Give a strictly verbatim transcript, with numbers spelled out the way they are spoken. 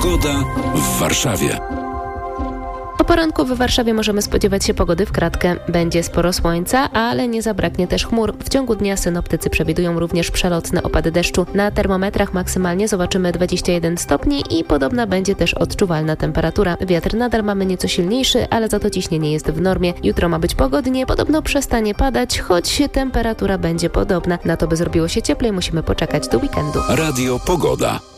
Pogoda w Warszawie. O poranku w Warszawie możemy spodziewać się pogody w kratkę. Będzie sporo słońca, ale nie zabraknie też chmur. W ciągu dnia synoptycy przewidują również przelotne opady deszczu. Na termometrach maksymalnie zobaczymy dwadzieścia jeden stopni i podobna będzie też odczuwalna temperatura. Wiatr nadal mamy nieco silniejszy, ale za to ciśnienie jest w normie. Jutro ma być pogodnie, podobno przestanie padać, choć temperatura będzie podobna. Na to, by zrobiło się cieplej, musimy poczekać do weekendu. Radio Pogoda.